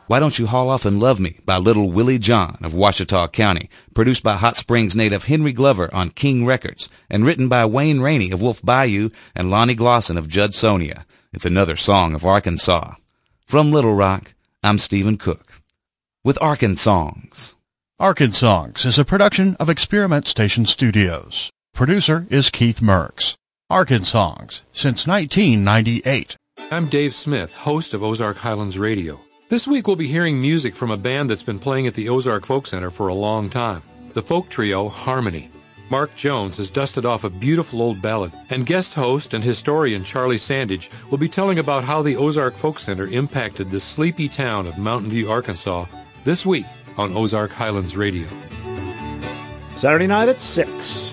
Why Don't You Haul Off and Love Me by Little Willie John of Ouachita County, produced by Hot Springs native Henry Glover on King Records, and written by Wayne Rainey of Wolf Bayou and Lonnie Glosson of Judsonia. It's another song of Arkansas. From Little Rock, I'm Stephen Cook with Arkansongs. Arkansongs is a production of Experiment Station Studios. Producer is Keith Merks. Arkansongs since 1998. I'm Dave Smith, host of Ozark Highlands Radio. This week we'll be hearing music from a band that's been playing at the Ozark Folk Center for a long time, the folk trio Harmony. Mark Jones has dusted off a beautiful old ballad, and guest host and historian Charlie Sandage will be telling about how the Ozark Folk Center impacted the sleepy town of Mountain View, Arkansas, this week on Ozark Highlands Radio. Saturday night at 6.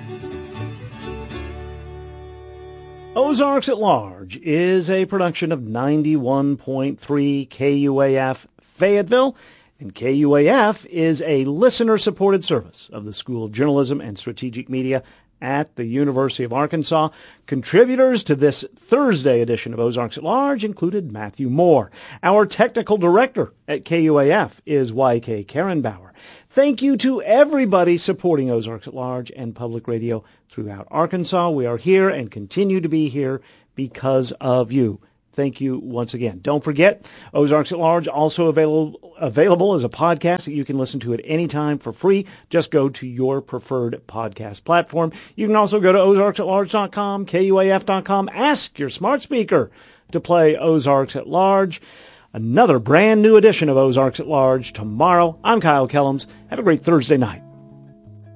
Ozarks at Large is a production of 91.3 KUAF Fayetteville, and KUAF is a listener-supported service of the School of Journalism and Strategic Media at the University of Arkansas. Contributors to this Thursday edition of Ozarks at Large included Matthew Moore. Our technical director at KUAF is YK Karenbauer. Thank you to everybody supporting Ozarks at Large and public radio throughout Arkansas. We are here and continue to be here because of you. Thank you once again. Don't forget, Ozarks at Large also available as a podcast that you can listen to at any time for free. Just go to your preferred podcast platform. You can also go to ozarksatlarge.com, KUAF.com. Ask your smart speaker to play Ozarks at Large. Another brand new edition of Ozarks at Large tomorrow. I'm Kyle Kellums. Have a great Thursday night.